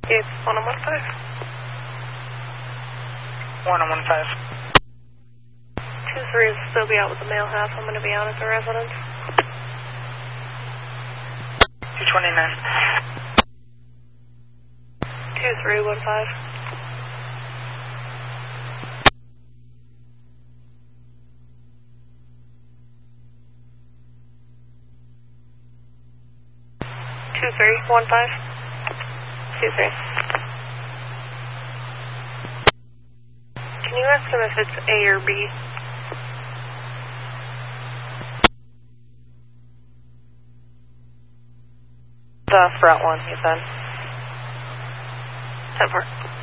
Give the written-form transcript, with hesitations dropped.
It's 1015. 1015. 23 will still be out with the male half. I'm going to be out at the residence. 229. 2315. Two three 15. 23. Can you ask him if it's A or B? The front one, you said. That part.